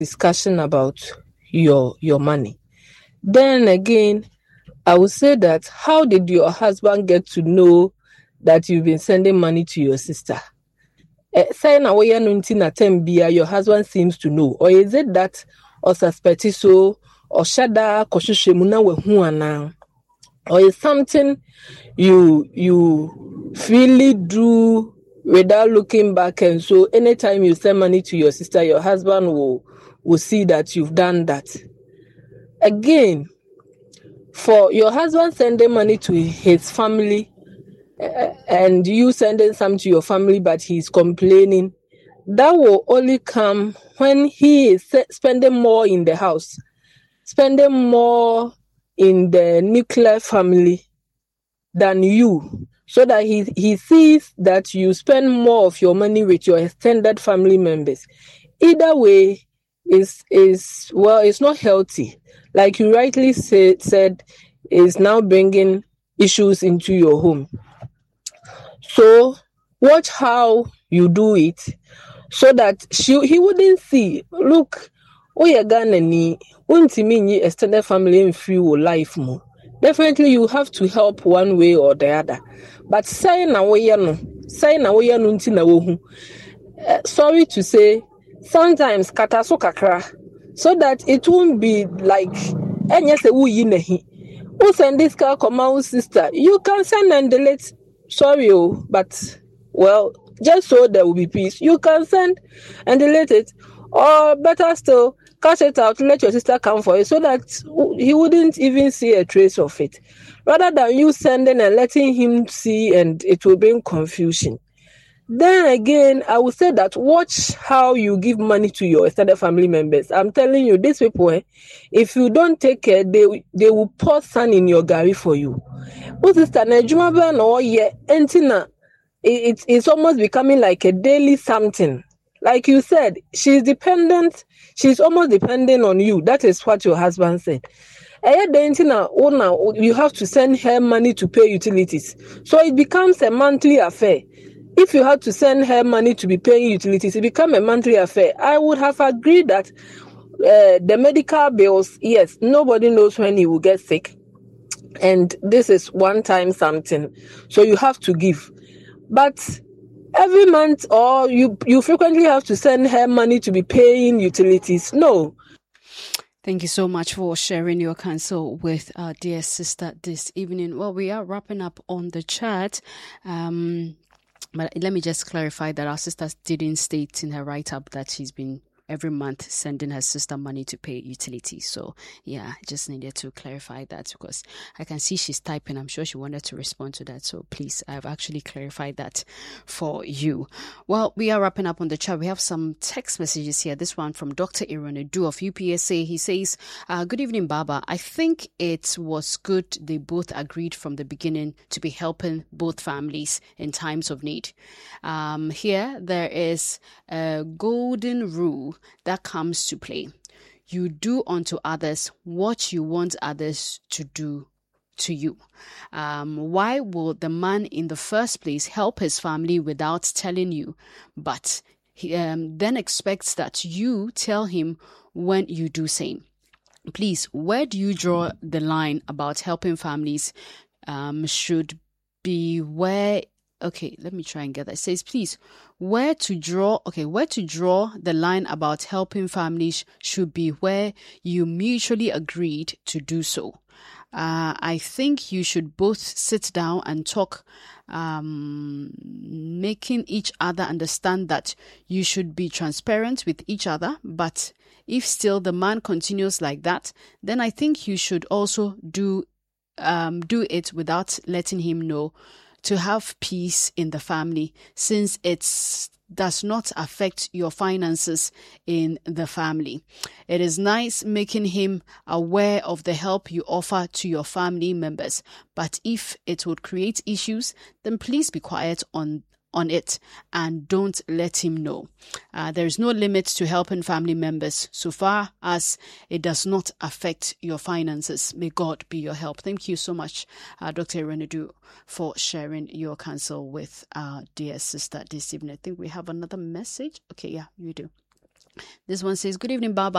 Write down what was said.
discussion about your money. Then again, I would say that how did your husband get to know that you've been sending money to your sister? Say na we na tembia your husband seems to know, or is it that or suspect so or shada koshishemuna we huana, or is something you freely do without looking back, and so anytime you send money to your sister, your husband will see that you've done that. Again, for your husband sending money to his family and you sending some to your family, but he's complaining, that will only come when he is spending more in the house, spending more in the nuclear family than you, so that he sees that you spend more of your money with your extended family members. Either way is it's not healthy. Like you rightly said, is now bringing issues into your home. So watch how you do it, so that he wouldn't see, look, you're gonna need extended family in free life more. Definitely you have to help one way or the other. But sorry to say, sometimes kataso kakra, so that it won't be like who send this car come sister. You can send and delete. Sorry, but well, just so there will be peace. You can send and delete it, or better still, cut it out, let your sister come for it, so that he wouldn't even see a trace of it, rather than you sending and letting him see, and it will bring confusion. Then again, I would say that watch how you give money to your extended family members. I'm telling you, these people, if you don't take care, they will pour sand in your gari for you. It's almost becoming like a daily something. Like you said, she's dependent. She's almost dependent on you. That is what your husband said. You have to send her money to pay utilities. So it becomes a monthly affair. If you had to send her money to be paying utilities, it becomes a monthly affair. I would have agreed that the medical bills, yes, nobody knows when he will get sick. And this is one time something. So you have to give. But every month, or you frequently have to send her money to be paying utilities. No. Thank you so much for sharing your counsel with our dear sister this evening. Well, we are wrapping up on the chat. But let me just clarify that our sister didn't state in her write-up that she's been every month sending her sister money to pay utilities. So yeah, I just needed to clarify that, because I can see she's typing. I'm sure she wanted to respond to that. So please, I've actually clarified that for you. Well, we are wrapping up on the chat. We have some text messages here. This one from Dr. Ironedu of UPSA. He says, good evening, Baba. I think it was good they both agreed from the beginning to be helping both families in times of need. Here, there is a golden rule that comes to play. You do unto others what you want others to do to you. Why will the man in the first place help his family without telling you, but he then expects that you tell him when you do same? Please, where do you draw the line about helping families? Should be where. Okay, let me try and get that. It says, please, where to draw the line about helping families should be where you mutually agreed to do so. I think you should both sit down and talk, making each other understand that you should be transparent with each other. But if still the man continues like that, then I think you should also do it without letting him know, to have peace in the family, since it does not affect your finances in the family. It is nice making him aware of the help you offer to your family members, but if it would create issues, then please be quiet on it and don't let him know. There is no limit to helping family members so far as it does not affect your finances. May God be your help. Thank you so much, Dr. Ironedu, for sharing your counsel with our dear sister this evening. I think we have another message. Okay, yeah, you do. This one says, good evening, Baba.